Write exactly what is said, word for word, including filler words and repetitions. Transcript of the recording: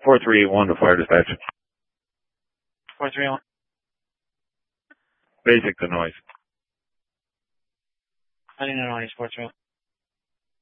four three eight one to fire dispatch. four three eight one. Basic to noise. I didn't know noise, four three eight one.